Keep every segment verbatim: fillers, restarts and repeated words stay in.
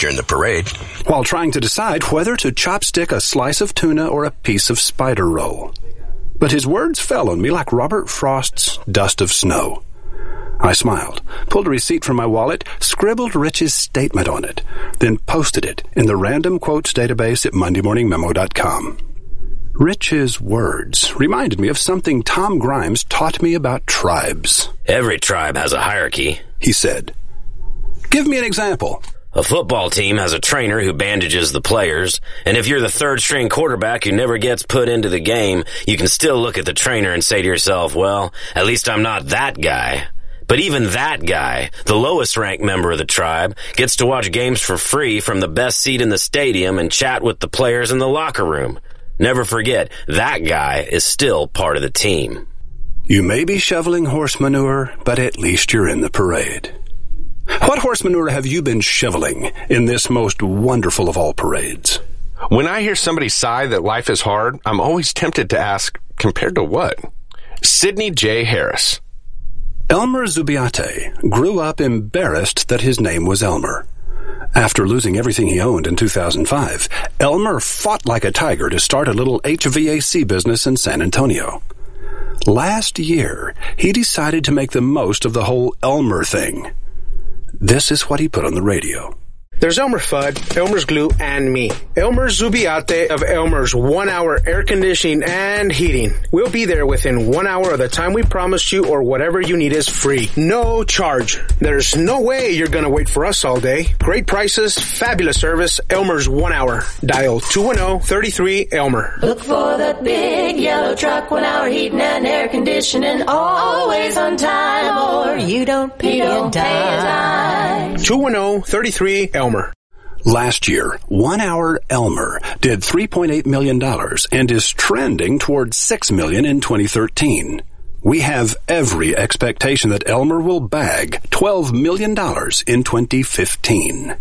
During the parade, while trying to decide whether to chopstick a slice of tuna or a piece of spider roll. But his words fell on me like Robert Frost's dust of snow. I smiled, pulled a receipt from my wallet, scribbled Rich's statement on it, then posted it in the random quotes database at monday morning memo dot com. Rich's words reminded me of something Tom Grimes taught me about tribes. Every tribe has a hierarchy, he said. Give me an example. A football team has a trainer who bandages the players, and if you're the third-string quarterback who never gets put into the game, you can still look at the trainer and say to yourself, well, at least I'm not that guy. But even that guy, the lowest-ranked member of the tribe, gets to watch games for free from the best seat in the stadium and chat with the players in the locker room. Never forget, that guy is still part of the team. You may be shoveling horse manure, but at least you're in the parade. What horse manure have you been shoveling in this most wonderful of all parades? When I hear somebody sigh that life is hard, I'm always tempted to ask, compared to what? Sidney J. Harris. Elmer Zubiate grew up embarrassed that his name was Elmer. After losing everything he owned in two thousand five, Elmer fought like a tiger to start a little H V A C business in San Antonio. Last year, he decided to make the most of the whole Elmer thing. This is what he put on the radio. There's Elmer Fudd, Elmer's Glue, and me. Elmer Zubiate of Elmer's one-hour air conditioning and heating. We'll be there within one hour of the time we promised you, or whatever you need is free. No charge. There's no way you're going to wait for us all day. Great prices, fabulous service, Elmer's one hour. Dial two one zero, three three, Elmer. Look for the big yellow truck, one-hour heating and air conditioning, always on time, or you don't pay you don't a dime. two one zero, three three, Elmer. Last year, One Hour Elmer did three point eight million dollars and is trending toward six million dollars in twenty thirteen. We have every expectation that Elmer will bag twelve million dollars in twenty fifteen.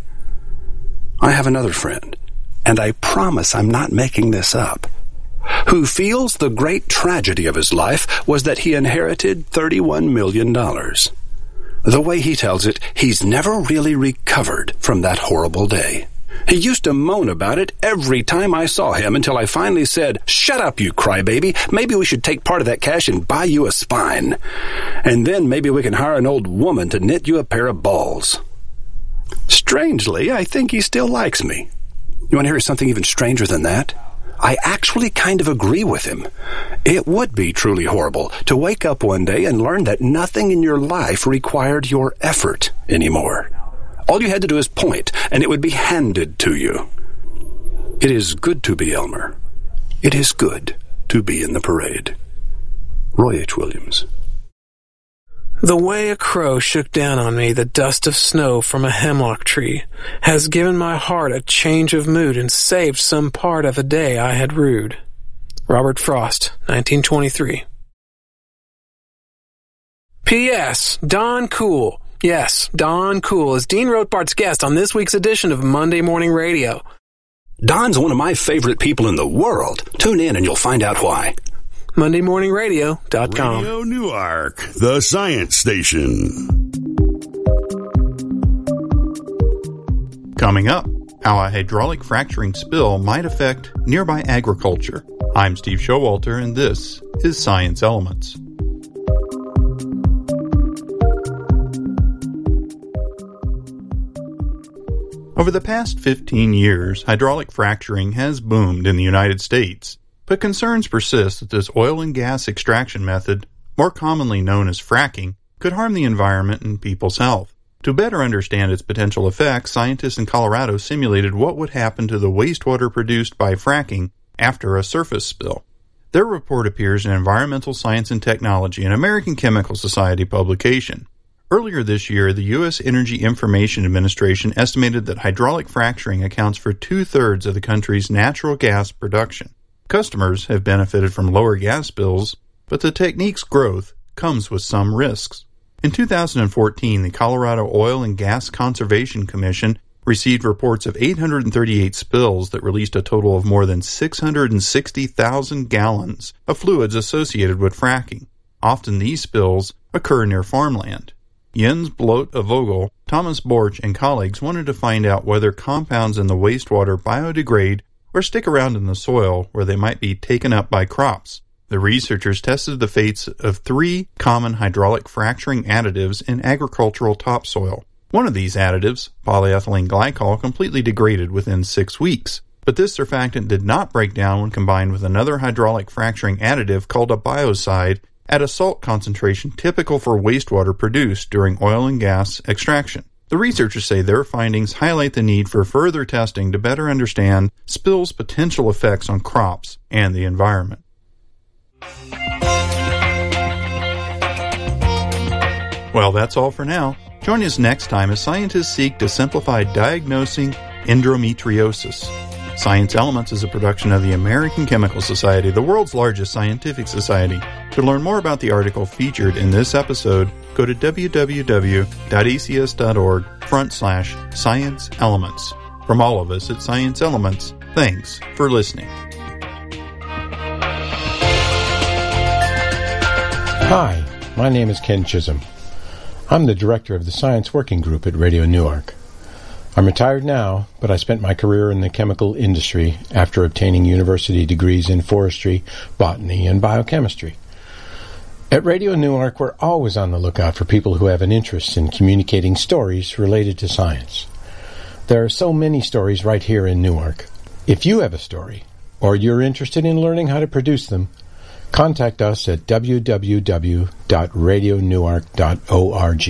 I have another friend, and I promise I'm not making this up, who feels the great tragedy of his life was that he inherited thirty-one million dollars. The way he tells it, he's never really recovered from that horrible day. He used to moan about it every time I saw him until I finally said, "Shut up, you crybaby. Maybe we should take part of that cash and buy you a spine. And then maybe we can hire an old woman to knit you a pair of balls." Strangely, I think he still likes me. You want to hear something even stranger than that? I actually kind of agree with him. It would be truly horrible to wake up one day and learn that nothing in your life required your effort anymore. All you had to do is point, and it would be handed to you. It is good to be Elmer. It is good to be in the parade. Roy H. Williams. The way a crow shook down on me the dust of snow from a hemlock tree has given my heart a change of mood and saved some part of the day I had rued. Robert Frost, nineteen twenty-three. P S. Don Cool. Yes, Don Cool is Dean Rothbart's guest on this week's edition of Monday Morning Radio. Don's one of my favorite people in the world. Tune in and you'll find out why. monday morning radio dot com. Radio Newark, the science station. Coming up, how a hydraulic fracturing spill might affect nearby agriculture. I'm Steve Showalter, and this is Science Elements. Over the past fifteen years, hydraulic fracturing has boomed in the United States. But concerns persist that this oil and gas extraction method, more commonly known as fracking, could harm the environment and people's health. To better understand its potential effects, scientists in Colorado simulated what would happen to the wastewater produced by fracking after a surface spill. Their report appears in Environmental Science and Technology, an American Chemical Society publication. Earlier this year, the U S Energy Information Administration estimated that hydraulic fracturing accounts for two-thirds of the country's natural gas production. Customers have benefited from lower gas bills, but the technique's growth comes with some risks. In two thousand fourteen, the Colorado Oil and Gas Conservation Commission received reports of eight hundred thirty-eight spills that released a total of more than six hundred sixty thousand gallons of fluids associated with fracking. Often these spills occur near farmland. Jens Blote of Vogel, Thomas Borch, and colleagues wanted to find out whether compounds in the wastewater biodegrade or stick around in the soil where they might be taken up by crops. The researchers tested the fates of three common hydraulic fracturing additives in agricultural topsoil. One of these additives, polyethylene glycol, completely degraded within six weeks. But this surfactant did not break down when combined with another hydraulic fracturing additive called a biocide at a salt concentration typical for wastewater produced during oil and gas extraction. The researchers say their findings highlight the need for further testing to better understand spills' potential effects on crops and the environment. Well, that's all for now. Join us next time as scientists seek to simplify diagnosing endometriosis. Science Elements is a production of the American Chemical Society, the world's largest scientific society. To learn more about the article featured in this episode, go to w w w dot a c s dot org front slash science elements. From all of us at Science Elements, thanks for listening. Hi, my name is Ken Chisholm. I'm the director of the Science Working Group at Radio Newark. I'm retired now, but I spent my career in the chemical industry after obtaining university degrees in forestry, botany, and biochemistry. At Radio Newark, we're always on the lookout for people who have an interest in communicating stories related to science. There are so many stories right here in Newark. If you have a story, or you're interested in learning how to produce them, contact us at w w w dot radio newark dot org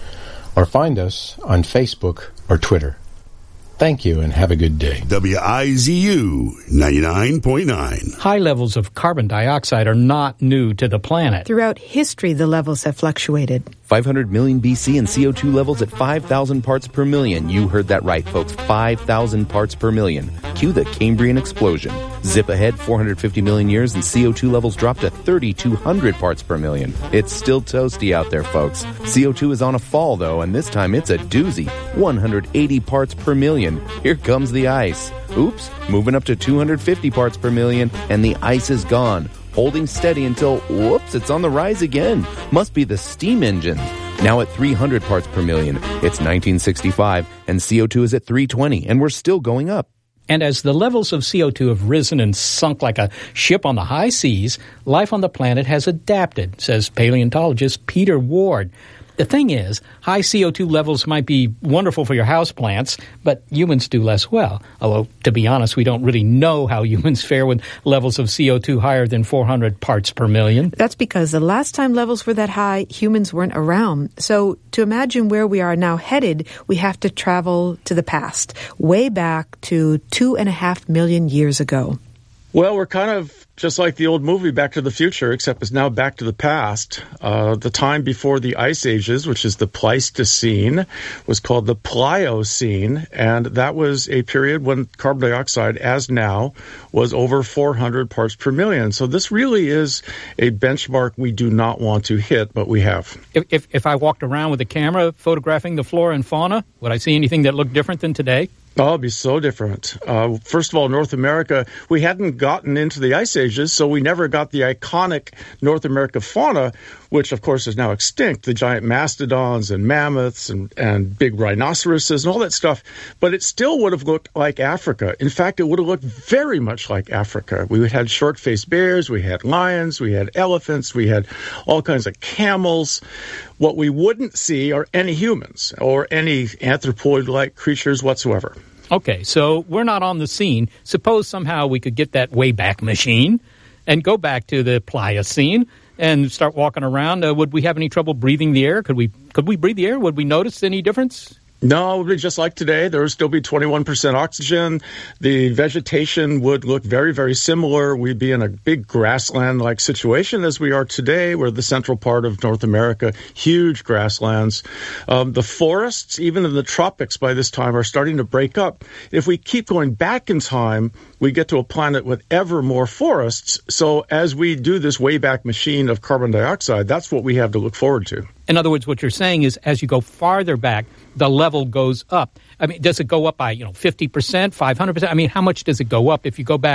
or find us on Facebook or Twitter. Thank you and have a good day. W I Z U ninety-nine point nine. High levels of carbon dioxide are not new to the planet. Throughout history, the levels have fluctuated. five hundred million B C and C O two levels at five thousand parts per million. You heard that right, folks. five thousand parts per million. Cue the Cambrian explosion. Zip ahead four hundred fifty million years and C O two levels drop to thirty-two hundred parts per million. It's still toasty out there, folks. C O two is on a fall, though, and this time it's a doozy. one hundred eighty parts per million. Here comes the ice. Oops, moving up to two hundred fifty parts per million, and the ice is gone. Holding steady until, whoops, it's on the rise again. Must be the steam engine. Now at three hundred parts per million. It's nineteen sixty-five, and C O two is at three twenty, and we're still going up. And as the levels of C O two have risen and sunk like a ship on the high seas, life on the planet has adapted, says paleontologist Peter Ward. The thing is, high C O two levels might be wonderful for your houseplants, but humans do less well. Although, to be honest, we don't really know how humans fare with levels of C O two higher than four hundred parts per million. That's because the last time levels were that high, humans weren't around. So to imagine where we are now headed, we have to travel to the past, way back to two and a half million years ago. Well, we're kind of just like the old movie Back to the Future, except it's now back to the past. Uh, the time before the Ice Ages, which is the Pleistocene, was called the Pliocene, and that was a period when carbon dioxide, as now, was over four hundred parts per million. So this really is a benchmark we do not want to hit, but we have. If, if, if I walked around with a camera photographing the flora and fauna, would I see anything that looked different than today? Oh, it'd be so different. Uh, first of all, North America, we hadn't gotten into the ice ages, so we never got the iconic North America fauna, which, of course, is now extinct, the giant mastodons and mammoths and, and big rhinoceroses and all that stuff. But it still would have looked like Africa. In fact, it would have looked very much like Africa. We had short-faced bears, we had lions, we had elephants, we had all kinds of camels. What we wouldn't see are any humans or any anthropoid-like creatures whatsoever. Okay, so we're not on the scene. Suppose somehow we could get that Wayback Machine and go back to the Pliocene and start walking around. Uh, would we have any trouble breathing the air? Could we could we breathe the air? Would we notice any difference? No, it would be just like today. There would still be twenty-one percent oxygen. The vegetation would look very, very similar. We'd be in a big grassland-like situation as we are today. We're the central part of North America, huge grasslands. Um, the forests, even in the tropics by this time, are starting to break up. If we keep going back in time, we get to a planet with ever more forests. So as we do this Wayback Machine of carbon dioxide, that's what we have to look forward to. In other words, what you're saying is as you go farther back, the level goes up. I mean, does it go up by, you know, fifty percent, five hundred percent? I mean, how much does it go up if you go back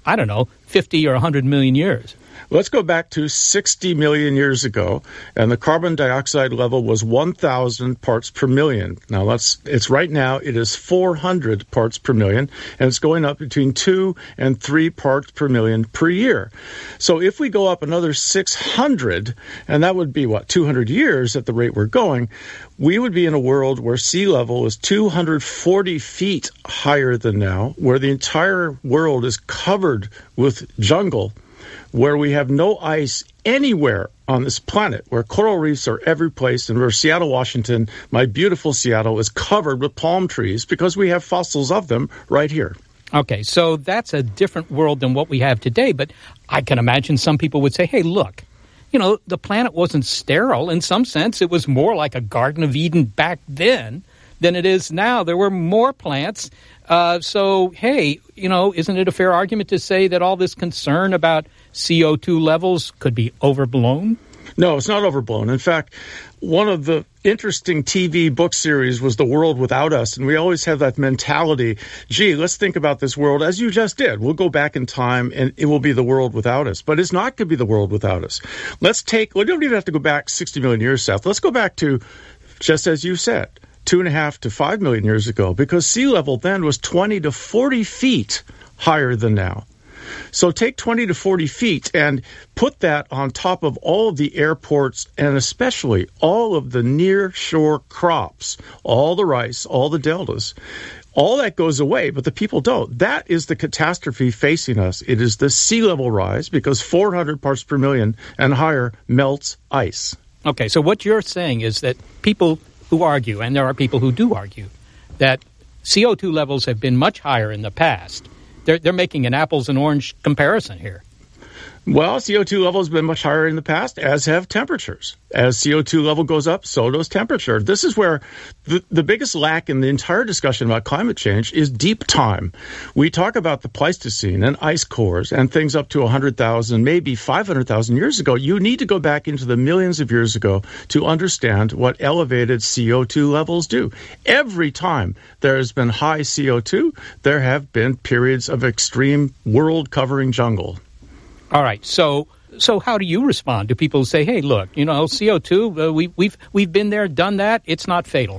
I don't know, fifty or one hundred million years. Let's go back to sixty million years ago, and the carbon dioxide level was one thousand parts per million. Now, let's, it's right now, it is four hundred parts per million, and it's going up between two and three parts per million per year. So if we go up another six hundred, and that would be, what, two hundred years at the rate we're going, we would be in a world where sea level is two hundred forty feet higher than now, where the entire world is covered with jungle, where we have no ice anywhere on this planet, where coral reefs are every place, and where Seattle, Washington, my beautiful Seattle, is covered with palm trees because we have fossils of them right here. Okay, so that's a different world than what we have today, but I can imagine some people would say, hey, look, you know, the planet wasn't sterile. In some sense, it was more like a Garden of Eden back then than it is now. There were more plants. Uh, so, hey, you know, isn't it a fair argument to say that all this concern about C O two levels could be overblown? No, it's not overblown. In fact, one of the interesting T V book series was The World Without Us, and we always have that mentality, gee, let's think about this world as you just did. We'll go back in time, and it will be the world without us. But it's not going to be the world without us. Let's take, we don't even have to go back sixty million years south. Let's go back to, just as you said, two and a half to five million years ago, because sea level then was twenty to forty feet higher than now. So take twenty to forty feet and put that on top of all of the airports, and especially all of the near-shore crops, all the rice, all the deltas. All that goes away, but the people don't. That is the catastrophe facing us. It is the sea level rise, because four hundred parts per million and higher melts ice. Okay, so what you're saying is that people who argue, and there are people who do argue, that C O two levels have been much higher in the past. They're, they're making an apples and orange comparison here. Well, C O two level has been much higher in the past, as have temperatures. As C O two level goes up, so does temperature. This is where the, the biggest lack in the entire discussion about climate change is deep time. We talk about the Pleistocene and ice cores and things up to one hundred thousand, maybe five hundred thousand years ago. You need to go back into the millions of years ago to understand what elevated C O two levels do. Every time there has been high C O two, there have been periods of extreme world-covering jungle. All right, so so how do you respond to people who say, hey, look, you know, C O two, uh, we, we've we've been there, done that, it's not fatal?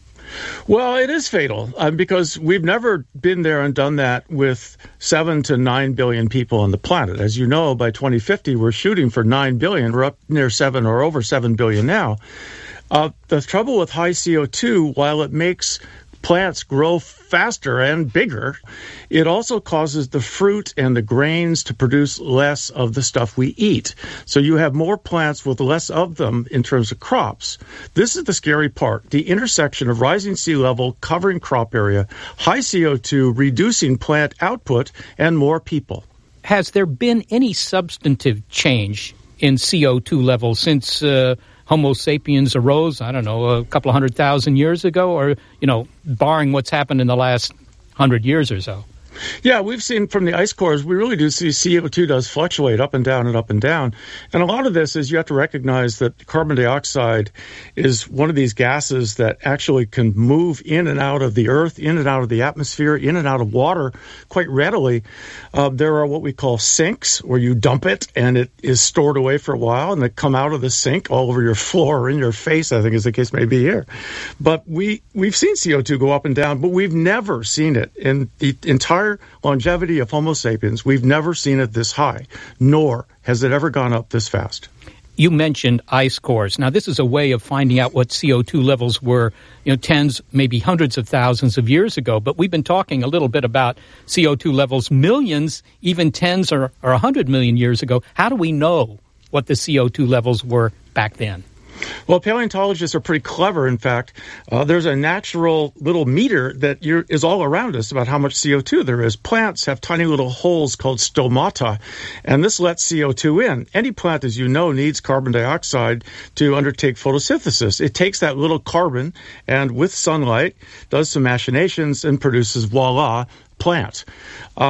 Well, it is fatal um, because we've never been there and done that with seven to nine billion people on the planet. As you know, by twenty fifty, we're shooting for nine billion. We're up near seven or over seven billion now. Uh, the trouble with high C O two, while it makes plants grow faster and bigger, it also causes the fruit and the grains to produce less of the stuff we eat. So you have more plants with less of them in terms of crops. This is the scary part. The intersection of rising sea level covering crop area, high C O two reducing plant output, and more people. Has there been any substantive change in C O two levels since uh, Homo sapiens arose, I don't know, a couple of hundred thousand years ago, or, you know, barring what's happened in the last hundred years or so? Yeah, we've seen from the ice cores, we really do see C O two does fluctuate up and down and up and down. And a lot of this is you have to recognize that carbon dioxide is one of these gases that actually can move in and out of the earth, in and out of the atmosphere, in and out of water quite readily. Uh, there are what we call sinks, where you dump it and it is stored away for a while, and they come out of the sink all over your floor or in your face, I think as the case may be here. But we, we've seen C O two go up and down, but we've never seen it in the entire longevity of Homo sapiens. We've never seen it this high, nor has it ever gone up this fast. You mentioned ice cores. Now, this is a way of finding out what C O two levels were, you know, tens, maybe hundreds of thousands of years ago. But we've been talking a little bit about C O two levels millions, even tens or, or one hundred million years ago. How do we know what the C O two levels were back then? Well, paleontologists are pretty clever, in fact. Uh, there's a natural little meter that you're, is all around us about how much C O two there is. Plants have tiny little holes called stomata, and this lets C O two in. Any plant, as you know, needs carbon dioxide to undertake photosynthesis. It takes that little carbon and, with sunlight, does some machinations and produces, voila, plant. Uh,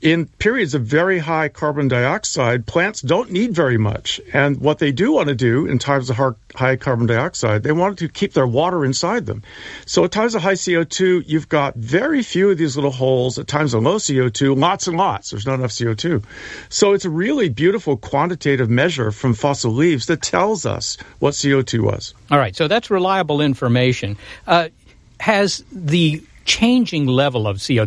in periods of very high carbon dioxide, plants don't need very much. And what they do want to do in times of high carbon dioxide, they want to keep their water inside them. So at times of high C O two, you've got very few of these little holes. At times of low C O two, lots and lots. There's not enough C O two. So it's a really beautiful quantitative measure from fossil leaves that tells us what C O two was. All right, so that's reliable information. Uh, has the changing level of C O two